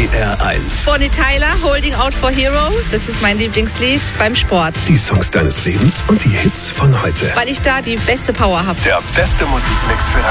SWR1. Bonnie Tyler, Holding Out for Hero. Das ist mein Lieblingslied beim Sport. Die Songs deines Lebens und die Hits von heute. Weil ich da die beste Power habe. Der beste Musikmix für